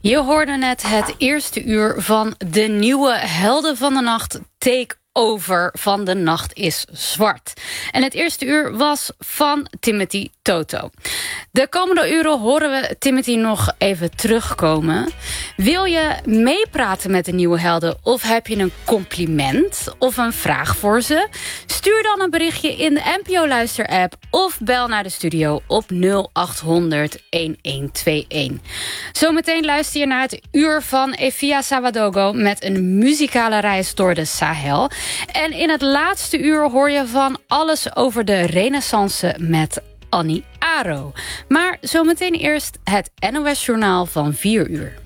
Je hoorde net het eerste uur van de nieuwe Helden van de Nacht Take Over van De Nacht is Zwart. En het eerste uur was van Timothy Toto. De komende uren horen we Timothy nog even terugkomen. Wil je meepraten met de nieuwe helden of heb je een compliment of een vraag voor ze? Stuur dan een berichtje in de NPO-luisterapp of bel naar de studio op 0800 1121. Zometeen luister je naar het uur van Efia Sawadogo met een muzikale reis door de Sahel. En in het laatste uur hoor je van alles over de renaissance met Annie Aro. Maar zometeen eerst het NOS Journaal van 4 uur.